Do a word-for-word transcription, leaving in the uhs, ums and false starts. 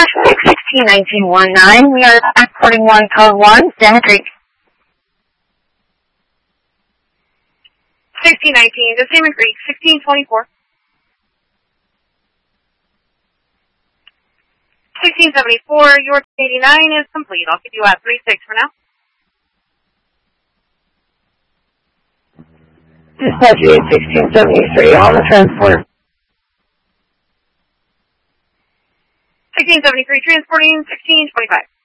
Dispatch sixteen nineteen one nine, we are transporting one code one, Salmon Creek. sixteen nineteen to Salmon Creek, sixteen twenty-four. sixteen seventy-four, your eighty-nine is complete. I'll keep you at three six for now. Dispatch sixteen seventy-three on the transport. sixteen seventy-three transporting, sixteen twenty-five.